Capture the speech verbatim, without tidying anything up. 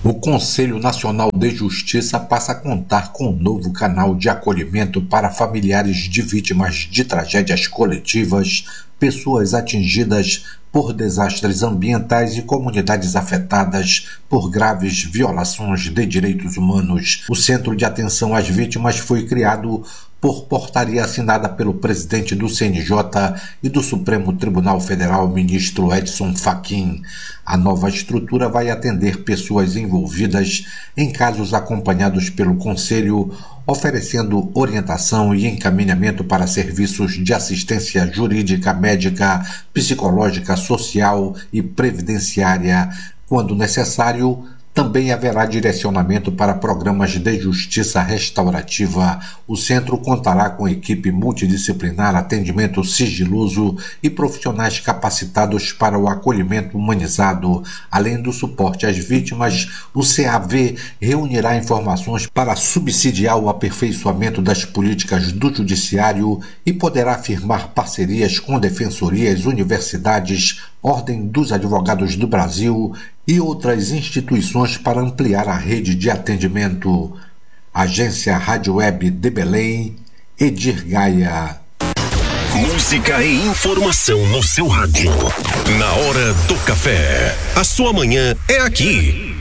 O Conselho Nacional de Justiça passa a contar com um novo canal de acolhimento para familiares de vítimas de tragédias coletivas, pessoas atingidas por desastres ambientais e comunidades afetadas por graves violações de direitos humanos. O Centro de Atenção às Vítimas foi criado por portaria assinada pelo presidente do C N J e do Supremo Tribunal Federal, ministro Edson Fachin. A nova estrutura vai atender pessoas envolvidas em casos acompanhados pelo Conselho, oferecendo orientação e encaminhamento para serviços de assistência jurídica, médica, psicológica, social e previdenciária. Quando necessário, também haverá direcionamento para programas de justiça restaurativa. O centro contará com equipe multidisciplinar, atendimento sigiloso e profissionais capacitados para o acolhimento humanizado. Além do suporte às vítimas, o C A V reunirá informações para subsidiar o aperfeiçoamento das políticas do judiciário e poderá firmar parcerias com defensorias, universidades, Ordem dos Advogados do Brasil e outras instituições para ampliar a rede de atendimento. Agência Rádio Web de Belém, Edir Gaia. Música e informação no seu rádio. Na hora do café. A sua manhã é aqui.